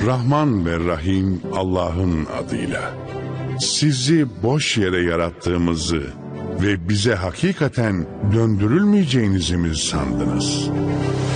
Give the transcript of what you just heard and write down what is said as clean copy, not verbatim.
Rahman ve Rahim Allah'ın adıyla. Sizi boş yere yarattığımızı ve bize hakikaten döndürülmeyeceğinizi mi sandınız?